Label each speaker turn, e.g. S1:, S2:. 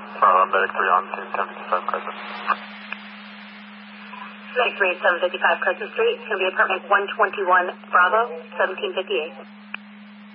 S1: Medic 3 on scene, 1055 Crescent.
S2: Medic 3 at 755 Crescent Street. It's going to be apartment 121 Bravo, 1758.